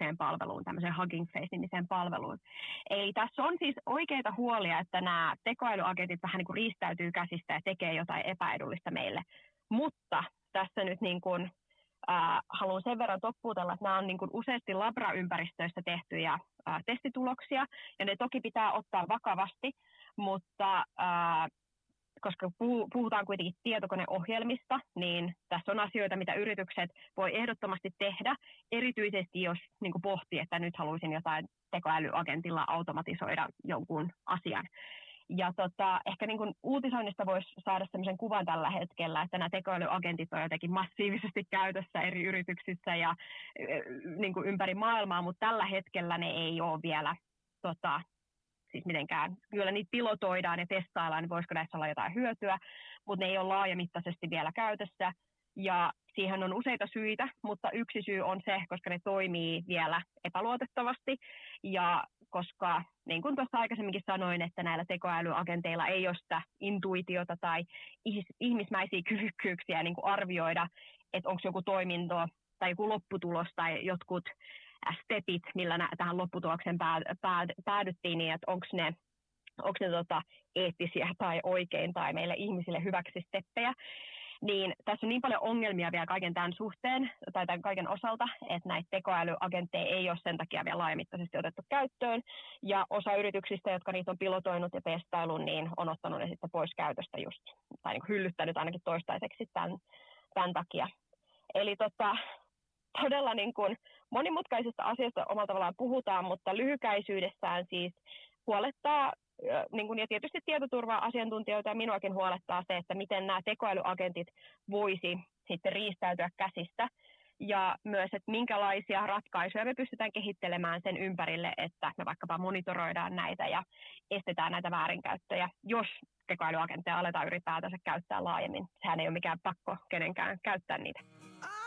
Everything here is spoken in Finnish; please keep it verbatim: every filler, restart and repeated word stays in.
nimiseen palveluun, tämmöiseen Hugging Face-nimiseen palveluun. Eli tässä on siis oikeita huolia, että nämä tekoälyagentit vähän niin kuin riistäytyy käsistä ja tekee jotain epäedullista meille. Mutta tässä nyt niin kuin, äh, haluan sen verran toppuutella, että nämä on niin kuin useasti labraympäristöissä tehtyjä äh, testituloksia, ja ne toki pitää ottaa vakavasti, mutta äh, koska puhutaan kuitenkin tietokoneohjelmista, niin tässä on asioita, mitä yritykset voi ehdottomasti tehdä, erityisesti jos niin kuin pohtii, että nyt haluaisin jotain tekoälyagentilla automatisoida jonkun asian. Ja tota, ehkä niin kuin uutisoinnista voisi saada sellaisen kuvan tällä hetkellä, että nämä tekoälyagentit on jotenkin massiivisesti käytössä eri yrityksissä ja niin kuin ympäri maailmaa, mutta tällä hetkellä ne ei ole vielä tota, siis mitenkään, kyllä niitä pilotoidaan ja testaillaan, niin voisiko näissä olla jotain hyötyä, mutta ne ei ole laajamittaisesti vielä käytössä. Ja siihen on useita syitä, mutta yksi syy on se, koska ne toimii vielä epäluotettavasti. Ja koska, niin kuin tuossa aikaisemminkin sanoin, että näillä tekoälyagenteilla ei ole sitä intuitiota tai ihmismäisiä kyvykkyyksiä niin kuin arvioida, että onko joku toiminto tai joku lopputulos tai jotkut stepit, millä nä- tähän lopputulokseen pää- pää- päädyttiin, niin että onko ne, onko ne tota, eettisiä tai oikein tai meille ihmisille hyväksi steppejä, niin tässä on niin paljon ongelmia vielä kaiken tämän suhteen tai tämän kaiken osalta, että näitä tekoälyagentteja ei ole sen takia vielä laajamittaisesti otettu käyttöön, ja osa yrityksistä, jotka niitä on pilotoinut ja testaillut, niin on ottanut ne sitten pois käytöstä just, tai niin hyllyttänyt ainakin toistaiseksi tämän, tämän takia. Eli tota, todella niin kuin monimutkaisista asioista omalla tavallaan puhutaan, mutta lyhykäisyydessään siis huolettaa, niin kuin, ja tietysti tietoturvaa asiantuntijoita ja minuakin huolettaa se, että miten nämä tekoälyagentit voisi sitten riistäytyä käsistä, ja myös, että minkälaisia ratkaisuja me pystytään kehittelemään sen ympärille, että me vaikkapa monitoroidaan näitä ja estetään näitä väärinkäyttöjä, jos tekoälyagentteja aletaan ylipäätänsä käyttää laajemmin. Sehän ei ole mikään pakko kenenkään käyttää niitä.